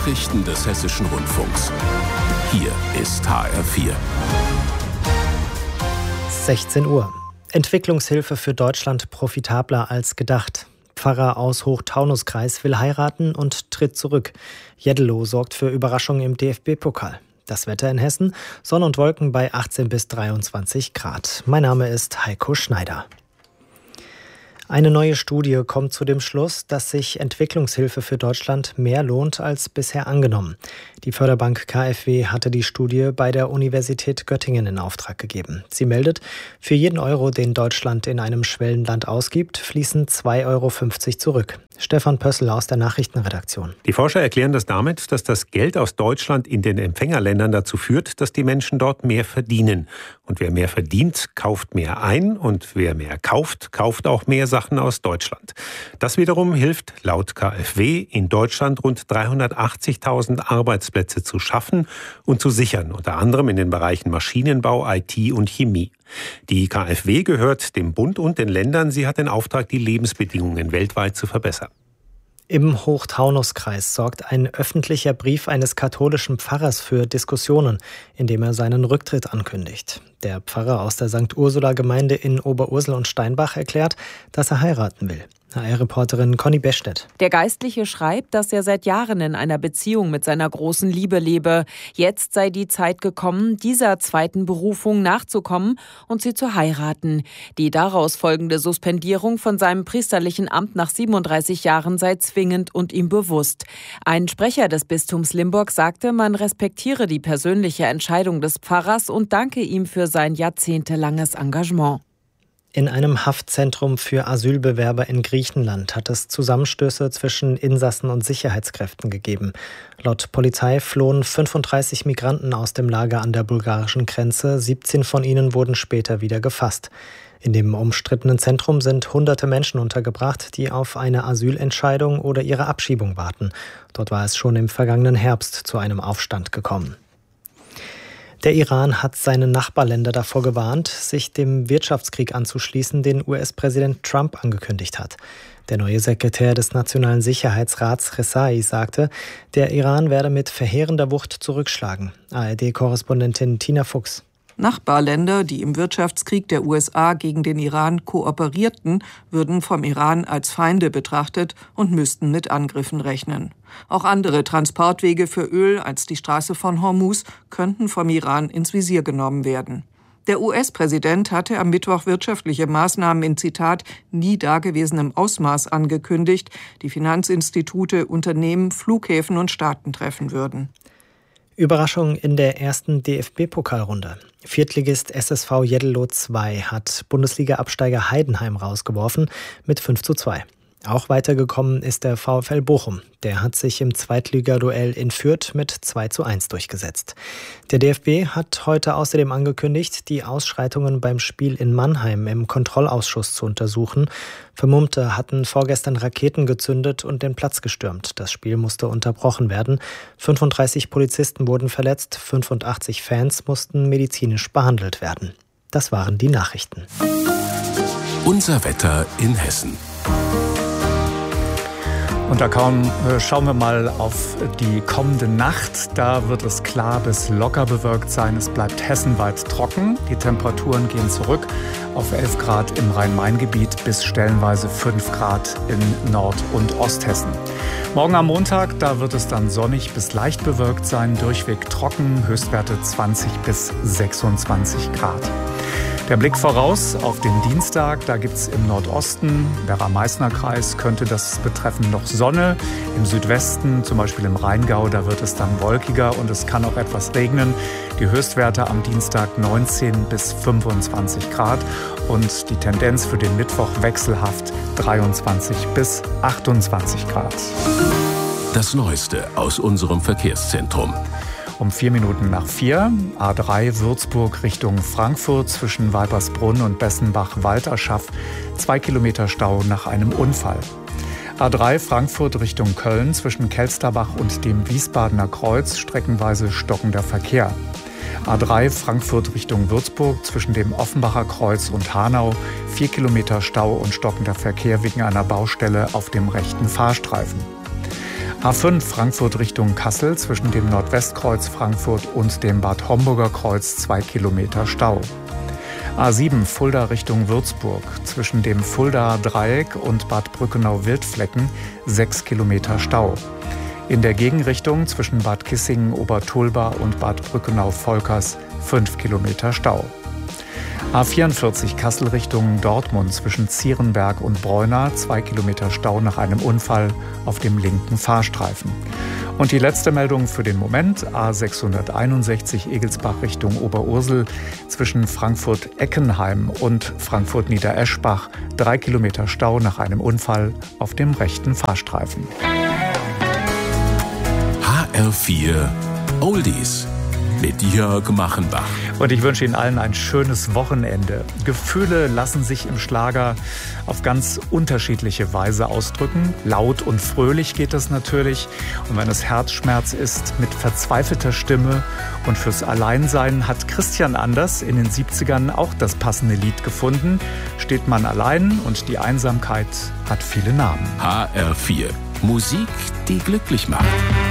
Nachrichten des Hessischen Rundfunks. Hier ist HR4. 16 Uhr. Entwicklungshilfe für Deutschland profitabler als gedacht. Pfarrer aus Hochtaunuskreis will heiraten und tritt zurück. Jeddelo sorgt für Überraschungen im DFB-Pokal. Das Wetter in Hessen: Sonne und Wolken bei 18 bis 23 Grad. Mein Name ist Heiko Schneider. Eine neue Studie kommt zu dem Schluss, dass sich Entwicklungshilfe für Deutschland mehr lohnt als bisher angenommen. Die Förderbank KfW hatte die Studie bei der Universität Göttingen in Auftrag gegeben. Sie meldet, für jeden Euro, den Deutschland in einem Schwellenland ausgibt, fließen 2,50 Euro zurück. Stefan Pössl aus der Nachrichtenredaktion. Die Forscher erklären das damit, dass das Geld aus Deutschland in den Empfängerländern dazu führt, dass die Menschen dort mehr verdienen. Und wer mehr verdient, kauft mehr ein. Und wer mehr kauft, kauft auch mehr Sachen aus Deutschland. Das wiederum hilft laut KfW in Deutschland rund 380.000 Arbeitsplätze zu schaffen und zu sichern, unter anderem in den Bereichen Maschinenbau, IT und Chemie. Die KfW gehört dem Bund und den Ländern. Sie hat den Auftrag, die Lebensbedingungen weltweit zu verbessern. Im Hochtaunuskreis sorgt ein öffentlicher Brief eines katholischen Pfarrers für Diskussionen, indem er seinen Rücktritt ankündigt. Der Pfarrer aus der St. Ursula-Gemeinde in Oberursel und Steinbach erklärt, dass er heiraten will. HR-Reporterin Conny Bechstedt. Der Geistliche schreibt, dass er seit Jahren in einer Beziehung mit seiner großen Liebe lebe. Jetzt sei die Zeit gekommen, dieser zweiten Berufung nachzukommen und sie zu heiraten. Die daraus folgende Suspendierung von seinem priesterlichen Amt nach 37 Jahren sei zwingend und ihm bewusst. Ein Sprecher des Bistums Limburg sagte, man respektiere die persönliche Entscheidung des Pfarrers und danke ihm für sein jahrzehntelanges Engagement. In einem Haftzentrum für Asylbewerber in Griechenland hat es Zusammenstöße zwischen Insassen und Sicherheitskräften gegeben. Laut Polizei flohen 35 Migranten aus dem Lager an der bulgarischen Grenze. 17 von ihnen wurden später wieder gefasst. In dem umstrittenen Zentrum sind hunderte Menschen untergebracht, die auf eine Asylentscheidung oder ihre Abschiebung warten. Dort war es schon im vergangenen Herbst zu einem Aufstand gekommen. Der Iran hat seine Nachbarländer davor gewarnt, sich dem Wirtschaftskrieg anzuschließen, den US-Präsident Trump angekündigt hat. Der neue Sekretär des Nationalen Sicherheitsrats Rezaei sagte, der Iran werde mit verheerender Wucht zurückschlagen. ARD-Korrespondentin Tina Fuchs. Nachbarländer, die im Wirtschaftskrieg der USA gegen den Iran kooperierten, würden vom Iran als Feinde betrachtet und müssten mit Angriffen rechnen. Auch andere Transportwege für Öl als die Straße von Hormuz könnten vom Iran ins Visier genommen werden. Der US-Präsident hatte am Mittwoch wirtschaftliche Maßnahmen in, Zitat, nie dagewesenem Ausmaß angekündigt, die Finanzinstitute, Unternehmen, Flughäfen und Staaten treffen würden. Überraschung in der ersten DFB-Pokalrunde. Viertligist SSV Jeddelo 2 hat Bundesliga-Absteiger Heidenheim rausgeworfen mit 5:2. Auch weitergekommen ist der VfL Bochum. Der hat sich im Zweitligaduell in Fürth mit 2:1 durchgesetzt. Der DFB hat heute außerdem angekündigt, die Ausschreitungen beim Spiel in Mannheim im Kontrollausschuss zu untersuchen. Vermummte hatten vorgestern Raketen gezündet und den Platz gestürmt. Das Spiel musste unterbrochen werden. 35 Polizisten wurden verletzt, 85 Fans mussten medizinisch behandelt werden. Das waren die Nachrichten. Unser Wetter in Hessen. Und da schauen wir mal auf die kommende Nacht. Da wird es klar bis locker bewölkt sein. Es bleibt hessenweit trocken. Die Temperaturen gehen zurück auf 11 Grad im Rhein-Main-Gebiet bis stellenweise 5 Grad in Nord- und Osthessen. Morgen am Montag, da wird es dann sonnig bis leicht bewölkt sein, durchweg trocken, Höchstwerte 20 bis 26 Grad. Der Blick voraus auf den Dienstag, da gibt es im Nordosten, Werra-Meißner-Kreis, könnte das betreffen noch Sonne. Im Südwesten, zum Beispiel im Rheingau, da wird es dann wolkiger und es kann auch etwas regnen. Die Höchstwerte am Dienstag 19 bis 25 Grad und die Tendenz für den Mittwoch wechselhaft 23 bis 28 Grad. Das Neueste aus unserem Verkehrszentrum. Um 4 Minuten nach 4, A3 Würzburg Richtung Frankfurt zwischen Weipersbrunn und Bessenbach-Walterschaff, 2 Kilometer Stau nach einem Unfall. A3 Frankfurt Richtung Köln zwischen Kelsterbach und dem Wiesbadener Kreuz, streckenweise stockender Verkehr. A3 Frankfurt Richtung Würzburg zwischen dem Offenbacher Kreuz und Hanau, 4 Kilometer Stau und stockender Verkehr wegen einer Baustelle auf dem rechten Fahrstreifen. A5 Frankfurt Richtung Kassel zwischen dem Nordwestkreuz Frankfurt und dem Bad Homburger Kreuz 2 Kilometer Stau. A7 Fulda Richtung Würzburg zwischen dem Fuldaer Dreieck und Bad Brückenau-Wildflecken 6 Kilometer Stau. In der Gegenrichtung zwischen Bad Kissingen-Obertulba und Bad Brückenau-Volkers 5 Kilometer Stau. A44 Kassel Richtung Dortmund zwischen Zierenberg und Breuna 2 Kilometer Stau nach einem Unfall auf dem linken Fahrstreifen. Und die letzte Meldung für den Moment, A661 Egelsbach Richtung Oberursel zwischen Frankfurt-Eckenheim und Frankfurt-Niedereschbach 3 Kilometer Stau nach einem Unfall auf dem rechten Fahrstreifen. HR4 Oldies mit Jörg Machenbach. Und ich wünsche Ihnen allen ein schönes Wochenende. Gefühle lassen sich im Schlager auf ganz unterschiedliche Weise ausdrücken. Laut und fröhlich geht das natürlich. Und wenn es Herzschmerz ist, mit verzweifelter Stimme. Und fürs Alleinsein hat Christian Anders in den 70ern auch das passende Lied gefunden. Steht man allein und die Einsamkeit hat viele Namen. HR4 Musik, die glücklich macht.